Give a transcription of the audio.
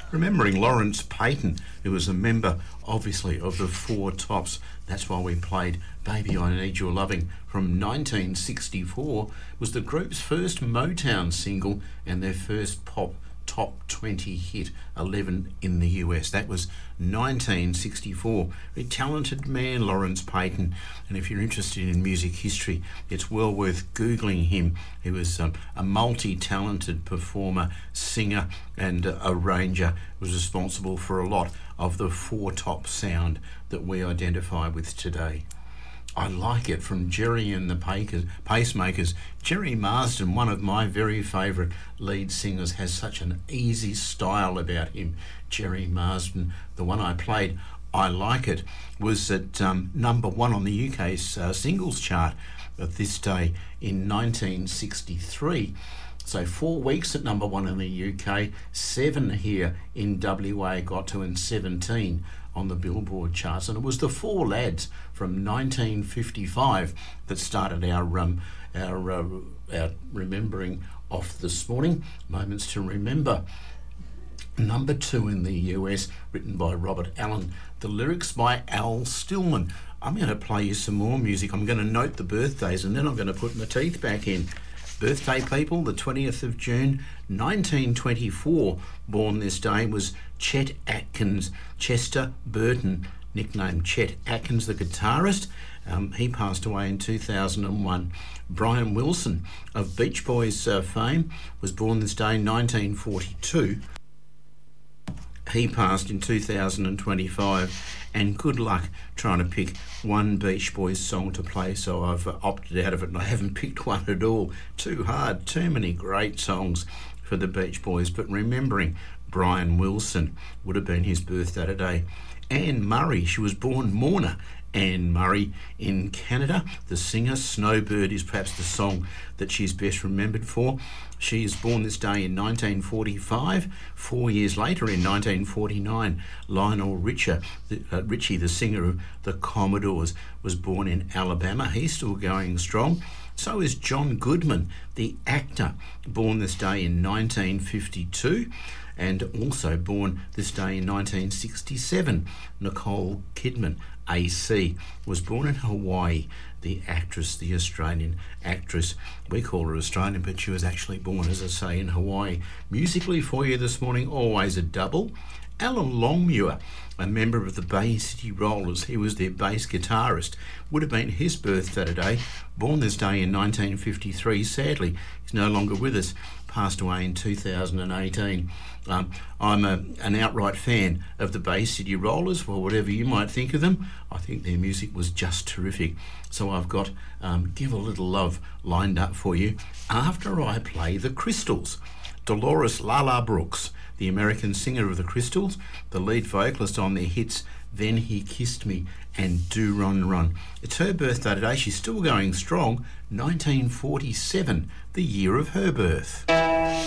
Remembering Lawrence Payton, who was a member, obviously, of the Four Tops. That's why we played Baby I Need Your Loving from 1964. Was the group's first Motown single and their first pop top 20 hit, 11 in the US. That was 1964. A talented man, Lawrence Payton, and if you're interested in music history, it's well worth Googling him. He was a multi-talented performer, singer and arranger. Was responsible for a lot of the Four Top sound that we identify with today. I Like It from Jerry and the Pacemakers. Jerry Marsden, one of my very favourite lead singers, has such an easy style about him. Jerry Marsden, the one I played, I Like It, was at number one on the UK's singles chart of this day in 1963. So 4 weeks at number one in the UK, 7 here in WA, got to, and 17 on the Billboard charts. And it was the Four Lads from 1955 that started our remembering off this morning. Moments to Remember. Number 2 in the US, written by Robert Allen. The lyrics by Al Stillman. I'm going to play you some more music. I'm going to note the birthdays and then I'm going to put my teeth back in. Birthday people, the 20th of June, 1924, born this day, was Chet Atkins. Chester Burton, nicknamed Chet Atkins, the guitarist. He passed away in 2001. Brian Wilson of Beach Boys fame was born this day in 1942. He passed in 2025, and good luck trying to pick one Beach Boys song to play, so I've opted out of it and I haven't picked one at all. Too hard, too many great songs for the Beach Boys, but remembering Brian Wilson would have been his birthday today. Anne Murray, she was born Morna Anne Murray in Canada. The singer, Snowbird is perhaps the song that she's best remembered for. She is born this day in 1945. 4 years later, in 1949, Lionel Richie, the singer of the Commodores, was born in Alabama. He's still going strong. So is John Goodman, the actor, born this day in 1952. And also born this day in 1967, Nicole Kidman, AC, was born in Hawaii. The actress, the Australian actress, we call her Australian, but she was actually born, as I say, in Hawaii. Musically for you this morning, always a double. Alan Longmuir, a member of the Bay City Rollers, he was their bass guitarist, would have been his birthday today, born this day in 1953. Sadly, he's no longer with us, passed away in 2018. I'm an outright fan of the Bay City Rollers, for whatever you might think of them. I think their music was just terrific. So I've got Give a Little Love lined up for you after I play the Crystals. Dolores Lala Brooks, the American singer of the Crystals, the lead vocalist on their hits Then He Kissed Me and Do Run Run. It's her birthday today. She's still going strong. 1947, the year of her birth.